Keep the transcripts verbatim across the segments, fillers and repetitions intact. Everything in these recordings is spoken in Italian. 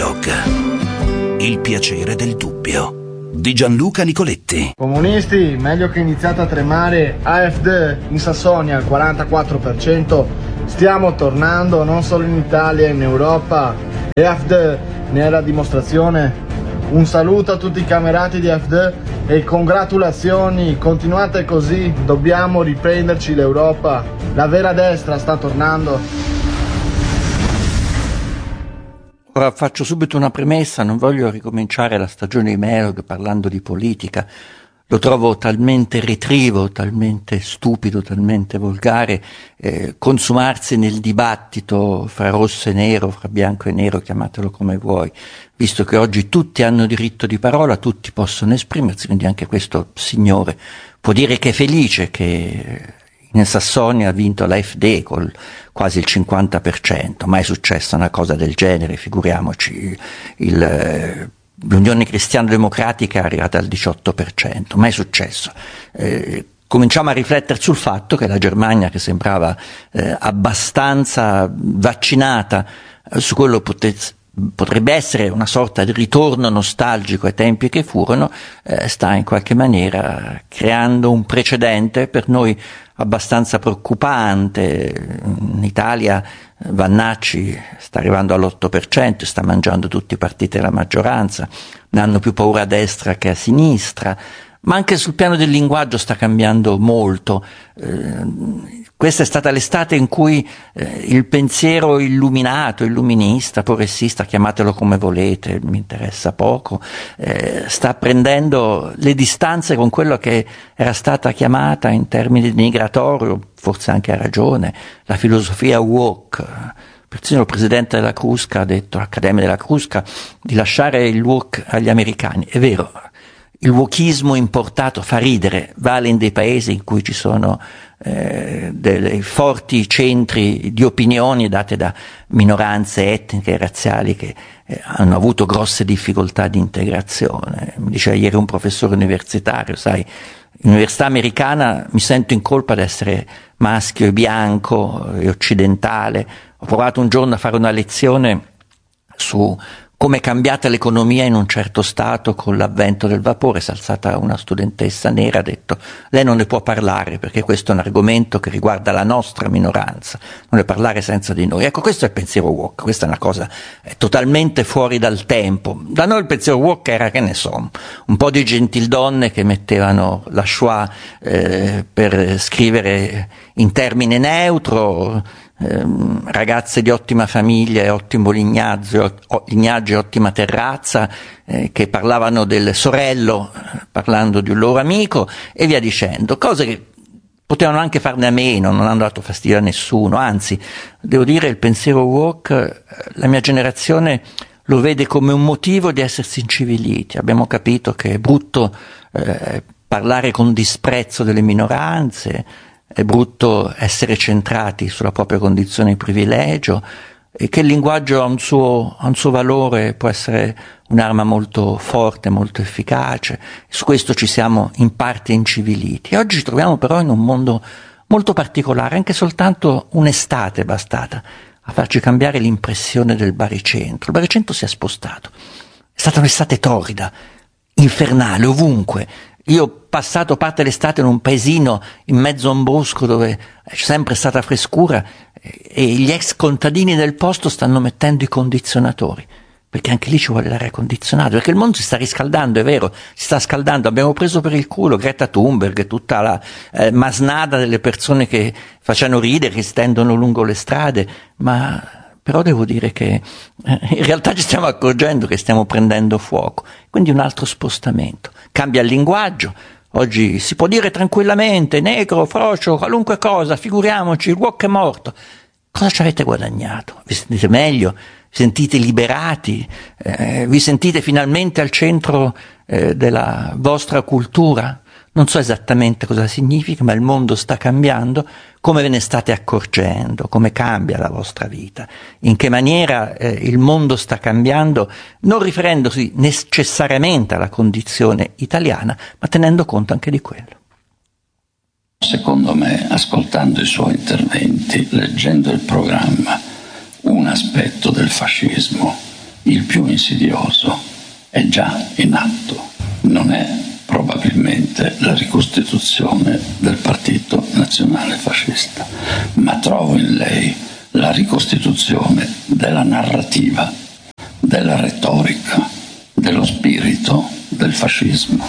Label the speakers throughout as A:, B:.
A: Underdog. Il piacere del dubbio di Gianluca Nicoletti.
B: Comunisti, meglio che iniziate a tremare. A F D in Sassonia al quarantaquattro per cento. Stiamo tornando non solo in Italia, in Europa. E A F D ne è la dimostrazione. Un saluto a tutti i camerati di A F D e congratulazioni, continuate così, dobbiamo riprenderci l'Europa. La vera destra sta tornando.
C: Ora faccio subito una premessa, non voglio ricominciare la stagione di Melog parlando di politica, lo trovo talmente retrivo, talmente stupido, talmente volgare, eh, consumarsi nel dibattito fra rosso e nero, fra bianco e nero, chiamatelo come vuoi, visto che oggi tutti hanno diritto di parola, tutti possono esprimersi, quindi anche questo signore può dire che è felice che in Sassonia ha vinto la F D col quasi il cinquanta per cento, mai è successa una cosa del genere, figuriamoci, il, l'Unione Cristiana Democratica è arrivata al diciotto per cento, mai è successo. Eh, cominciamo a riflettere sul fatto che la Germania, che sembrava eh, abbastanza vaccinata eh, su quello potesse potrebbe essere una sorta di ritorno nostalgico ai tempi che furono, eh, sta in qualche maniera creando un precedente per noi abbastanza preoccupante. In Italia Vannacci sta arrivando all'otto per cento, sta mangiando tutti i partiti della maggioranza, ne hanno più paura a destra che a sinistra, ma anche sul piano del linguaggio sta cambiando molto. Eh, questa è stata l'estate in cui eh, il pensiero illuminato, illuminista, progressista, chiamatelo come volete, mi interessa poco, eh, sta prendendo le distanze con quello che era stata chiamata in termini denigratorio, forse anche a ragione, la filosofia woke. Persino il presidente della Crusca ha detto, l'Accademia della Crusca, di lasciare il woke agli americani. È vero, il wokismo importato fa ridere, vale in dei paesi in cui ci sono eh, dei forti centri di opinioni date da minoranze etniche e razziali che eh, hanno avuto grosse difficoltà di integrazione. Mi diceva ieri un professore universitario, sai, in università americana mi sento in colpa di essere maschio e bianco e occidentale. Ho provato un giorno a fare una lezione su come è cambiata l'economia in un certo stato con l'avvento del vapore. Si è alzata una studentessa nera, ha detto lei non ne può parlare perché questo è un argomento che riguarda la nostra minoranza, non ne parlare senza di noi. Ecco, questo è il pensiero woke, questa è una cosa è totalmente fuori dal tempo. Da noi il pensiero woke era, che ne so, un po' di gentildonne che mettevano la Shoah eh, per scrivere in termine neutro, Eh, ragazze di ottima famiglia e ottimo lignaggio, o, lignaggio e ottima terrazza eh, che parlavano del sorello parlando di un loro amico e via dicendo, cose che potevano anche farne a meno, non hanno dato fastidio a nessuno, anzi devo dire il pensiero woke la mia generazione lo vede come un motivo di essersi inciviliti. Abbiamo capito che è brutto eh, parlare con disprezzo delle minoranze, è brutto essere centrati sulla propria condizione di privilegio e che il linguaggio ha un suo, ha un suo valore, può essere un'arma molto forte, molto efficace. Su questo ci siamo in parte inciviliti. Oggi ci troviamo però in un mondo molto particolare, anche soltanto un'estate è bastata a farci cambiare l'impressione del baricentro. Il baricentro si è spostato, è stata un'estate torrida, infernale, ovunque. Io ho passato parte dell'estate in un paesino in mezzo a un bosco dove c'è sempre stata frescura e gli ex contadini del posto stanno mettendo i condizionatori, perché anche lì ci vuole l'aria condizionata, perché il mondo si sta riscaldando, è vero, si sta scaldando. Abbiamo preso per il culo Greta Thunberg e tutta la eh, masnada delle persone che facciano ridere, che stendono lungo le strade, ma però devo dire che eh, in realtà ci stiamo accorgendo che stiamo prendendo fuoco, quindi un altro spostamento. Cambia il linguaggio, oggi si può dire tranquillamente negro, frocio, qualunque cosa, figuriamoci, il woke è morto. Cosa ci avete guadagnato? Vi sentite meglio? Vi sentite liberati? Eh, vi sentite finalmente al centro eh, della vostra cultura? Non so esattamente cosa significa, ma il mondo sta cambiando. Come ve ne state accorgendo? Come cambia la vostra vita? In che maniera eh, il mondo sta cambiando, non riferendosi necessariamente alla condizione italiana, ma tenendo conto anche di quello.
D: Secondo me, ascoltando i suoi interventi, leggendo il programma, un aspetto del fascismo il più insidioso è già in atto. Non è probabilmente la ricostituzione del Partito Nazionale Fascista, ma trovo in lei la ricostituzione della narrativa, della retorica, dello spirito del fascismo.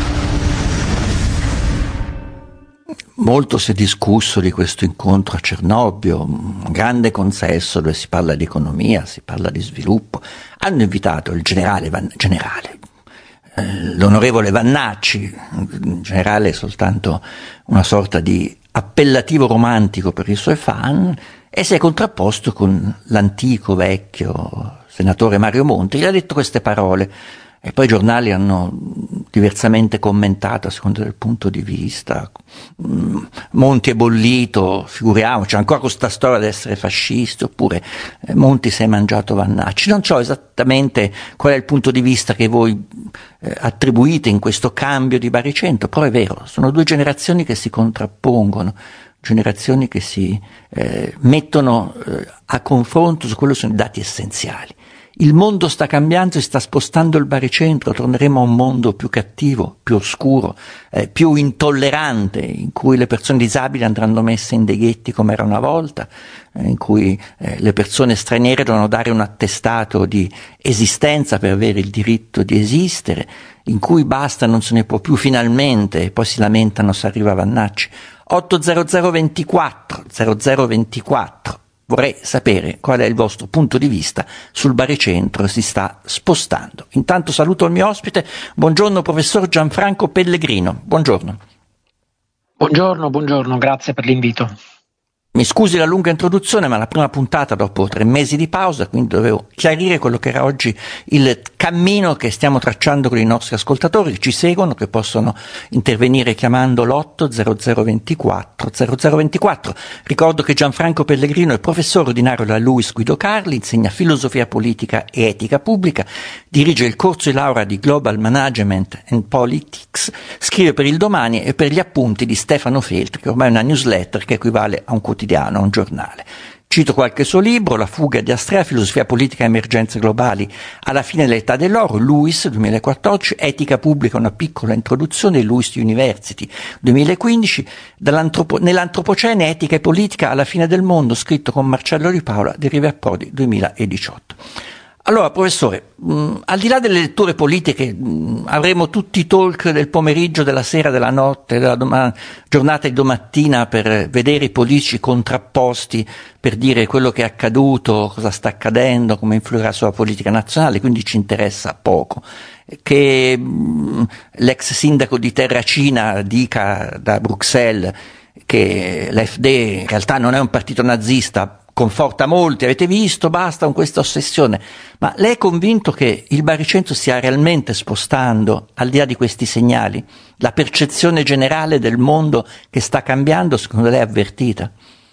C: Molto si è discusso di questo incontro a Cernobbio, un grande consesso dove si parla di economia, si parla di sviluppo. Hanno invitato il generale, Van, generale eh, l'onorevole Vannacci, in generale soltanto una sorta di appellativo romantico per i suoi fan, e si è contrapposto con l'antico vecchio senatore Mario Monti, gli ha detto queste parole. E poi i giornali hanno diversamente commentato a seconda del punto di vista. Monti è bollito, figuriamoci, ancora questa storia di essere fascisti, oppure eh, Monti si è mangiato Vannacci. Non so esattamente qual è il punto di vista che voi eh, attribuite in questo cambio di baricentro, però è vero, sono due generazioni che si contrappongono, generazioni che si eh, mettono eh, a confronto su quello che sono i dati essenziali. Il mondo sta cambiando, si sta spostando il baricentro, torneremo a un mondo più cattivo, più oscuro, eh, più intollerante, in cui le persone disabili andranno messe in dei ghetti come era una volta, eh, in cui eh, le persone straniere devono dare un attestato di esistenza per avere il diritto di esistere, in cui basta, non se ne può più finalmente, e poi si lamentano se arriva Vannacci. otto zero zero ventiquattro zero zero ventiquattro. Vorrei sapere qual è il vostro punto di vista sul baricentro si sta spostando. Intanto saluto il mio ospite. Buongiorno professor Gianfranco Pellegrino. Buongiorno.
E: Buongiorno, buongiorno, grazie per l'invito.
C: Mi scusi la lunga introduzione, ma la prima puntata dopo tre mesi di pausa, quindi dovevo chiarire quello che era oggi il cammino che stiamo tracciando con i nostri ascoltatori che ci seguono, che possono intervenire chiamando l'otto zero zero ventiquattro zero zero ventiquattro. Ricordo che Gianfranco Pellegrino è professore ordinario alla Luis Guido Carli, insegna filosofia politica e etica pubblica, dirige il corso di laurea di Global Management and Politics, scrive per il Domani e per gli appunti di Stefano Feltri, che ormai è una newsletter che equivale a un quotidiano, a un giornale. Cito qualche suo libro: La fuga di Astrea, filosofia politica e emergenze globali alla fine dell'età dell'oro, Luis duemilaquattordici, etica pubblica, una piccola introduzione, Luis University duemilaquindici, nell'antropocene, etica e politica alla fine del mondo, scritto con Marcello Di Paola, di Rive Approdi duemiladiciotto. Allora, professore, mh, al di là delle letture politiche, mh, avremo tutti i talk del pomeriggio, della sera, della notte, della doma- giornata di domattina per vedere i politici contrapposti, per dire quello che è accaduto, cosa sta accadendo, come influirà sulla politica nazionale, quindi ci interessa poco. Che mh, l'ex sindaco di Terracina dica da Bruxelles che l'A F D in realtà non è un partito nazista conforta molti, avete visto, basta con questa ossessione. Ma lei è convinto che il baricentro stia realmente spostando, al di là di questi segnali? La percezione generale del mondo che sta cambiando, secondo lei, è avvertita?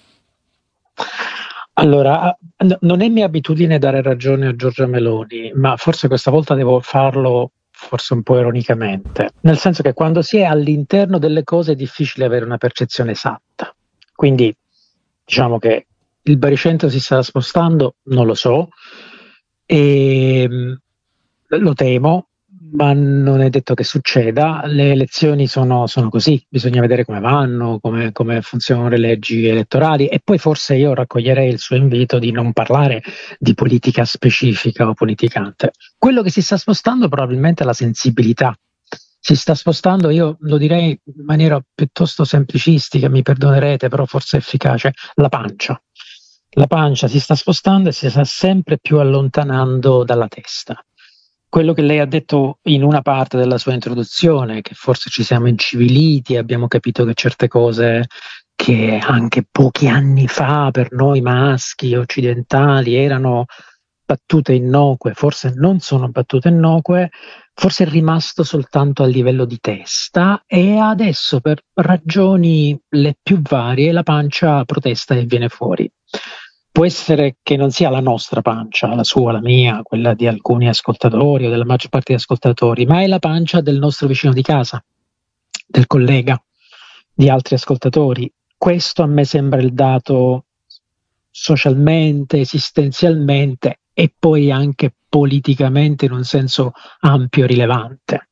E: Allora, n- non è mia abitudine dare ragione a Giorgia Meloni, ma forse questa volta devo farlo forse un po' ironicamente, nel senso che quando si è all'interno delle cose è difficile avere una percezione esatta. Quindi diciamo che il baricentro si sta spostando, non lo so, e lo temo, ma non è detto che succeda. Le elezioni sono, sono così, bisogna vedere come vanno, come, come funzionano le leggi elettorali, e poi forse io raccoglierei il suo invito di non parlare di politica specifica o politicante. Quello che si sta spostando probabilmente è la sensibilità. Si sta spostando, io lo direi in maniera piuttosto semplicistica, mi perdonerete, però forse efficace, la pancia. La pancia si sta spostando e si sta sempre più allontanando dalla testa. Quello che lei ha detto in una parte della sua introduzione, che forse ci siamo inciviliti, abbiamo capito che certe cose che anche pochi anni fa per noi maschi occidentali erano battute innocue, forse non sono battute innocue, forse è rimasto soltanto a livello di testa, e adesso per ragioni le più varie la pancia protesta e viene fuori. Può essere che non sia la nostra pancia, la sua, la mia, quella di alcuni ascoltatori o della maggior parte degli ascoltatori, ma è la pancia del nostro vicino di casa, del collega, di altri ascoltatori. Questo a me sembra il dato socialmente, esistenzialmente e poi anche politicamente in un senso ampio e rilevante.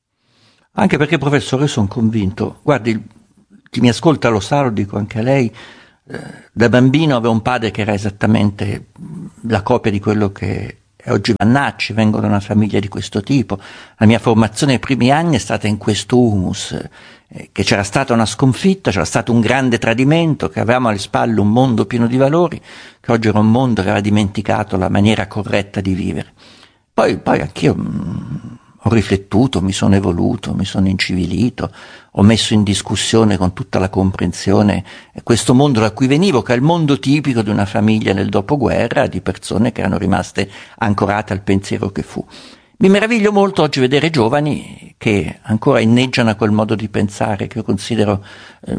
C: Anche perché, professore, sono convinto, guardi, chi mi ascolta lo sa, lo dico anche a lei, eh, da bambino avevo un padre che era esattamente la copia di quello che è oggi Vannacci, vengo da una famiglia di questo tipo, la mia formazione nei primi anni è stata in questo humus, eh, che c'era stata una sconfitta, c'era stato un grande tradimento, che avevamo alle spalle un mondo pieno di valori, che oggi era un mondo che aveva dimenticato la maniera corretta di vivere. Poi, poi anch'io mh, ho riflettuto, mi sono evoluto, mi sono incivilito, ho messo in discussione con tutta la comprensione questo mondo da cui venivo, che è il mondo tipico di una famiglia nel dopoguerra, di persone che erano rimaste ancorate al pensiero che fu. Mi meraviglio molto oggi vedere giovani che ancora inneggiano a quel modo di pensare che io considero eh,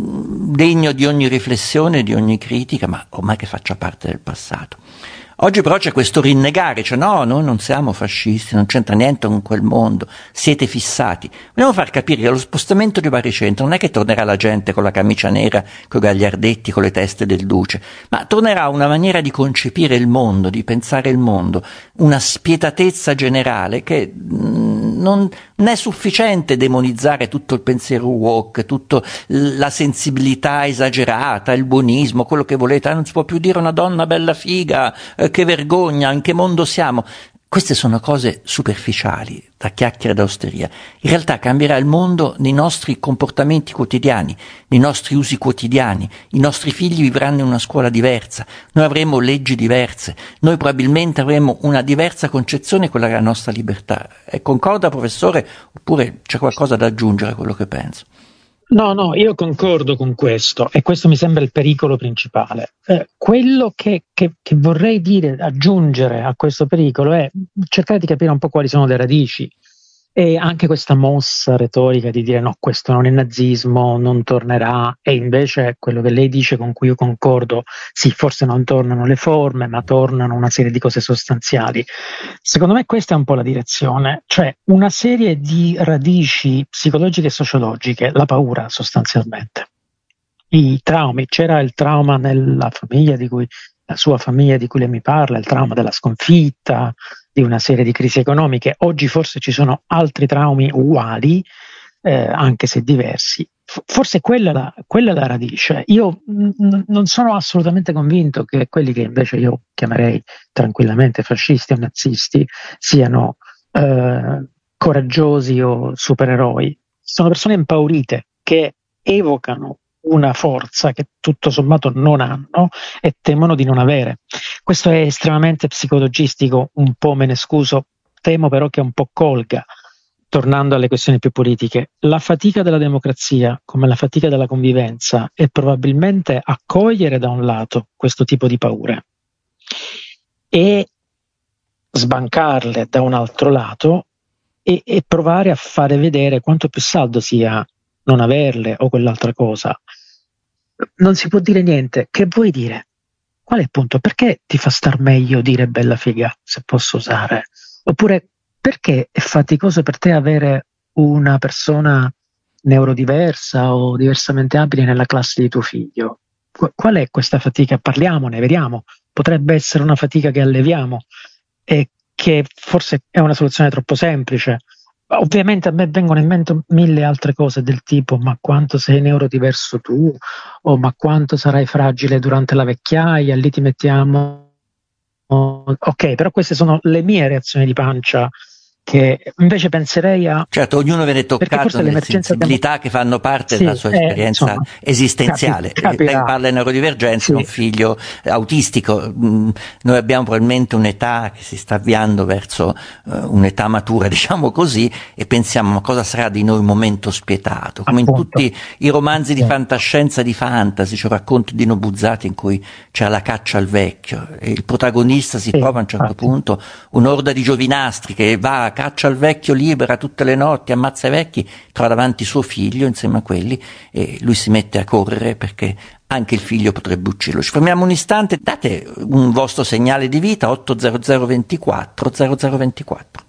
C: degno di ogni riflessione, di ogni critica, ma ormai che faccia parte del passato. Oggi però c'è questo rinnegare, cioè no, noi non siamo fascisti, non c'entra niente con quel mondo, siete fissati. Vogliamo far capire che lo spostamento di Baricentro non è che tornerà la gente con la camicia nera, con i gagliardetti, con le teste del duce, ma tornerà una maniera di concepire il mondo, di pensare il mondo, una spietatezza generale che mh, non, non è sufficiente demonizzare tutto il pensiero woke, tutta la sensibilità esagerata, il buonismo, quello che volete, ah, non si può più dire una donna bella figa, eh, che vergogna, in che mondo siamo? Queste sono cose superficiali, da chiacchiere d'osteria. In realtà cambierà il mondo nei nostri comportamenti quotidiani, nei nostri usi quotidiani. I nostri figli vivranno in una scuola diversa, noi avremo leggi diverse, noi probabilmente avremo una diversa concezione di quella che è la nostra libertà. E concorda, professore, oppure c'è qualcosa da aggiungere a quello che penso?
E: No, no, io concordo con questo e questo mi sembra il pericolo principale. Eh, quello che, che, che vorrei dire, aggiungere a questo pericolo è cercare di capire un po' quali sono le radici e anche questa mossa retorica di dire no, questo non è nazismo, non tornerà, e invece quello che lei dice, con cui io concordo, sì, forse non tornano le forme, ma tornano una serie di cose sostanziali. Secondo me questa è un po' la direzione, cioè una serie di radici psicologiche e sociologiche, la paura sostanzialmente, i traumi. C'era il trauma nella famiglia di cui, la sua famiglia di cui lei mi parla, il trauma della sconfitta, di una serie di crisi economiche. Oggi forse ci sono altri traumi uguali, eh, anche se diversi. Forse quella è la, quella è la radice. Io n- non sono assolutamente convinto che quelli che invece io chiamerei tranquillamente fascisti o nazisti siano eh, coraggiosi o supereroi. Sono persone impaurite che evocano una forza che tutto sommato non hanno e temono di non avere. Questo è estremamente psicologistico, un po' me ne scuso, temo però che un po' colga, tornando alle questioni più politiche. La fatica della democrazia, come la fatica della convivenza, è probabilmente accogliere da un lato questo tipo di paure e sbancarle da un altro lato e, e provare a fare vedere quanto più saldo sia non averle o quell'altra cosa. Non si può dire niente. Che vuoi dire? Qual è il punto? Perché ti fa star meglio dire bella figa, se posso usare? Oppure perché è faticoso per te avere una persona neurodiversa o diversamente abile nella classe di tuo figlio? Qual è questa fatica? Parliamone, vediamo. Potrebbe essere una fatica che alleviamo e che forse è una soluzione troppo semplice. Ovviamente a me vengono in mente mille altre cose del tipo ma quanto sei neurodiverso tu, o ma quanto sarai fragile durante la vecchiaia, lì ti mettiamo... Ok, però queste sono le mie reazioni di pancia, che invece penserei a...
C: Certo, ognuno viene toccato dalle sensibilità abbiamo... che fanno parte sì, della sua esperienza eh, insomma, esistenziale.
E: Capi,
C: Lei parla di neurodivergenza, sì. Un figlio autistico. Noi abbiamo probabilmente un'età che si sta avviando verso uh, un'età matura, diciamo così, e pensiamo ma cosa sarà di noi un momento spietato, come appunto. In tutti i romanzi di sì. fantascienza, di fantasy, cioè racconti di Nobuzzati in cui c'è la caccia al vecchio e il protagonista si sì, trova a un certo infatti. punto un'orda di giovinastri che va caccia al vecchio, libera tutte le notti, ammazza i vecchi, trova davanti suo figlio insieme a quelli e lui si mette a correre perché anche il figlio potrebbe ucciderlo. Ci fermiamo un istante, date un vostro segnale di vita otto zero zero ventiquattro zero zero ventiquattro.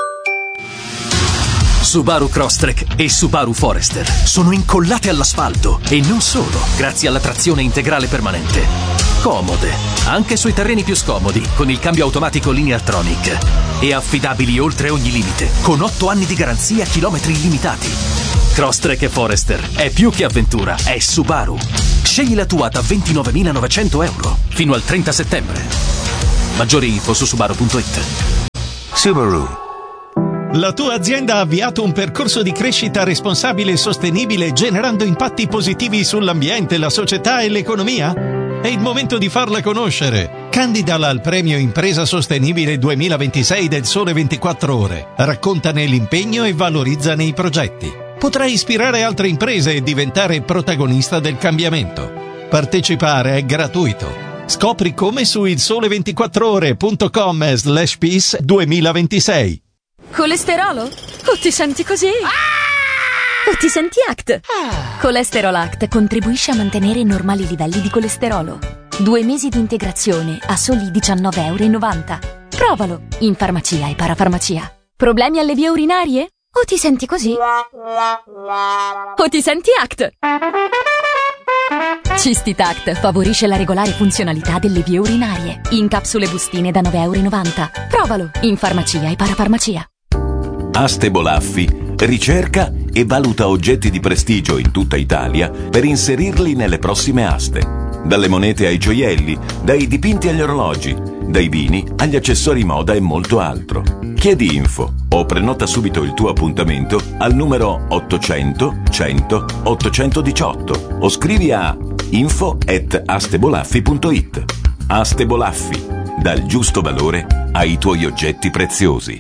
F: Subaru Crosstrek e Subaru Forester sono incollate all'asfalto e non solo, grazie alla trazione integrale permanente. comode, anche sui terreni più scomodi, con il cambio automatico Lineartronic. E affidabili oltre ogni limite, con otto anni di garanzia, chilometri illimitati. Crosstrek e Forester è più che avventura, è Subaru. Scegli la tua da ventinovemilanovecento euro fino al trenta settembre. Maggiori info su subaru punto it.
A: Subaru.
G: La tua azienda ha avviato un percorso di crescita responsabile e sostenibile, generando impatti positivi sull'ambiente, la società e l'economia? È il momento di farla conoscere. Candidala al premio Impresa Sostenibile duemilaventisei del Sole ventiquattro Ore. Raccontane l'impegno e valorizzane i progetti. Potrai ispirare altre imprese e diventare protagonista del cambiamento. Partecipare è gratuito. Scopri come su il sole ventiquattro ore punto com slash peace duemilaventisei.
H: Colesterolo? O ti senti così? Ah! O ti senti Act? Ah! Colesterol Act contribuisce a mantenere i normali livelli di colesterolo. Due mesi di integrazione a soli diciannove virgola novanta euro. Provalo in farmacia e parafarmacia. Problemi alle vie urinarie? O ti senti così? O ti senti Act? Cistitact favorisce la regolare funzionalità delle vie urinarie. In capsule bustine da nove virgola novanta euro. Provalo in farmacia e parafarmacia.
I: Aste Bolaffi ricerca e valuta oggetti di prestigio in tutta Italia per inserirli nelle prossime aste. Dalle monete ai gioielli, dai dipinti agli orologi, dai vini agli accessori moda e molto altro. Chiedi info o prenota subito il tuo appuntamento al numero ottocento cento ottocentodiciotto o scrivi a info at astebolaffi punto it. Aste Bolaffi, dal giusto valore ai tuoi oggetti preziosi.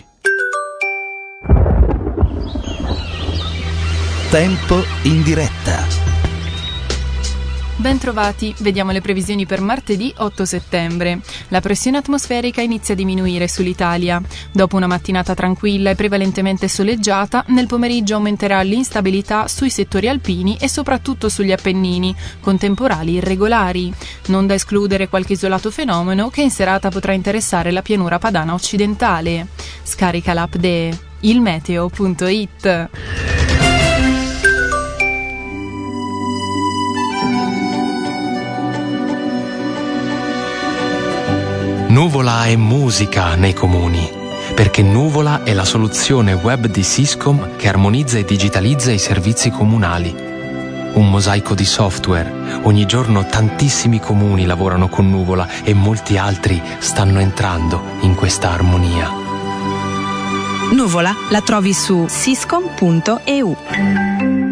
A: Tempo in diretta.
J: Bentrovati, vediamo le previsioni per martedì otto settembre. La pressione atmosferica inizia a diminuire sull'Italia. Dopo una mattinata tranquilla e prevalentemente soleggiata, nel pomeriggio aumenterà l'instabilità sui settori alpini e soprattutto sugli Appennini, con temporali irregolari. Non da escludere qualche isolato fenomeno che in serata potrà interessare la pianura padana occidentale. Scarica l'app de il meteo punto it.
K: Nuvola è musica nei comuni, perché Nuvola è la soluzione web di Syscom che armonizza e digitalizza i servizi comunali. Un mosaico di software. Ogni giorno tantissimi comuni lavorano con Nuvola e molti altri stanno entrando in questa armonia.
L: Nuvola la trovi su syscom punto e u.